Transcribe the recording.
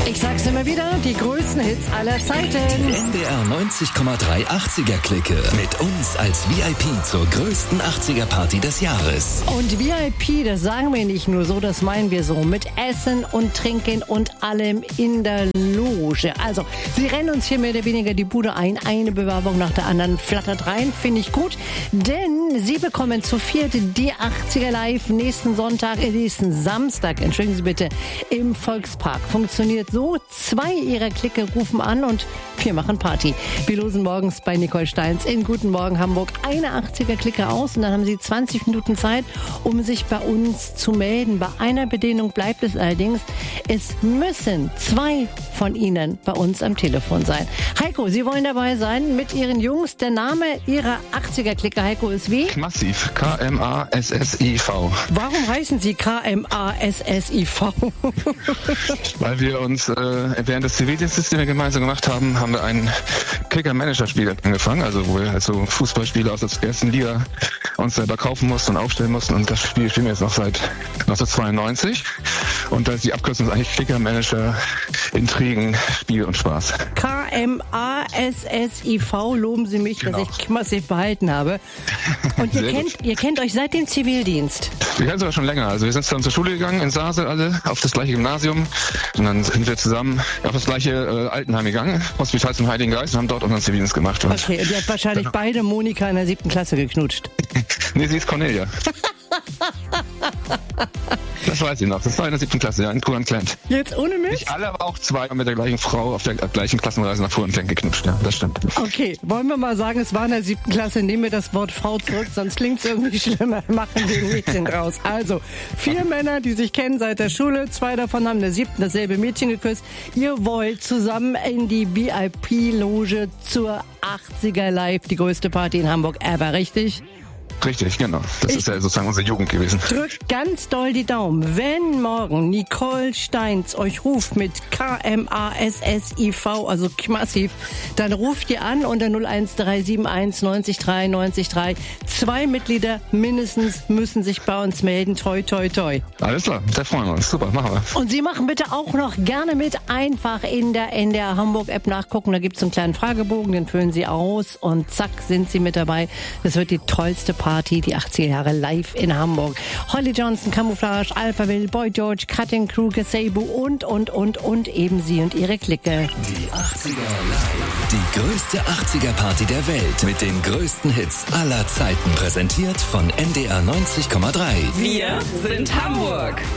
Ich sag's immer wieder, die größten Hits aller Zeiten. Die NDR 90,3 80er-Clique. Mit uns als VIP zur größten 80er-Party des Jahres. Und VIP, das sagen wir nicht nur so, das meinen wir so. Mit Essen und Trinken und allem in der Loge. Also, sie rennen uns hier mehr oder weniger die Bude ein. Eine Bewerbung nach der anderen flattert rein. Finde ich gut. Denn sie bekommen zu viert die 80er live nächsten Samstag, entschuldigen Sie bitte, im Volkspark. Funktioniert so. 2 ihrer Clique rufen an und 4 machen Party. Wir losen morgens bei Nicole Steins in Guten Morgen Hamburg eine 80er-Clique aus und dann haben Sie 20 Minuten Zeit, um sich bei uns zu melden. Bei einer Bedingung bleibt es allerdings, es müssen 2 von Ihnen bei uns am Telefon sein. Heiko, Sie wollen dabei sein mit Ihren Jungs. Der Name Ihrer 80er-Clique, Heiko, ist wie? Massiv. K-M-A-S-S-I-V. Warum heißen Sie K-M-A-S-S-I-V? Weil wir uns während des Zivildienstes, den wir gemeinsam gemacht haben, haben wir ein Kicker-Manager-Spiel angefangen, also wo wir halt so Fußballspiele aus der ersten Liga uns selber kaufen mussten und aufstellen mussten, und das Spiel spielen wir jetzt noch seit 1992 und da ist die Abkürzung eigentlich Kicker-Manager, Intrigen, Spiel und Spaß. K-M-A-S-S-I-V, loben Sie mich, Genau. Dass ich massiv behalten habe. Und ihr kennt euch seit dem Zivildienst? Wir kennen sogar schon länger, also wir sind zusammen zur Schule gegangen in Sasel alle, auf das gleiche Gymnasium, und dann sind wir zusammen auf das gleiche Altenheim gegangen, Hospital zum Heiligen Geist, und haben dort unseren Zivildienst gemacht. Und Okay, und ihr habt wahrscheinlich beide Monika in der 7. Klasse geknutscht. Nee, sie ist Cornelia. Das weiß ich noch. Das war in der 7. Klasse, ja, in Kurland-Klent. Jetzt ohne mich? Nicht alle, aber auch 2 mit der gleichen Frau auf der gleichen Klassenreise nach Kurland-Klent geknutscht. Ja, das stimmt. Okay, wollen wir mal sagen, es war in der 7. Klasse. Nehmen wir das Wort Frau zurück, sonst klingt es irgendwie schlimmer. Machen wir ein Mädchen draus. Also, 4 Männer, die sich kennen seit der Schule. 2 davon haben in der 7. dasselbe Mädchen geküsst. Ihr wollt zusammen in die VIP-Loge zur 80er Live, die größte Party in Hamburg ever, richtig? Richtig, genau. Das ist ja sozusagen unsere Jugend gewesen. Drückt ganz doll die Daumen. Wenn morgen Nicole Steins euch ruft mit K-M-A-S-S-I-V, also massiv, dann ruft ihr an unter 01371 90 3 90 3. 2 Mitglieder mindestens müssen sich bei uns melden. Toi, toi, toi. Alles klar, da freuen wir uns. Super, machen wir. Und Sie machen bitte auch noch gerne mit. Einfach in der Hamburg-App nachgucken. Da gibt es einen kleinen Fragebogen, den füllen Sie aus und zack, sind Sie mit dabei. Das wird die tollste Party, die 80er Jahre live in Hamburg. Holly Johnson, Camouflage, Alphaville, Boy George, Cutting Crew, Gazebo und eben Sie und Ihre Clique. Die 80er live. Die größte 80er-Party der Welt mit den größten Hits aller Zeiten. Präsentiert von NDR 90,3. Wir sind Hamburg.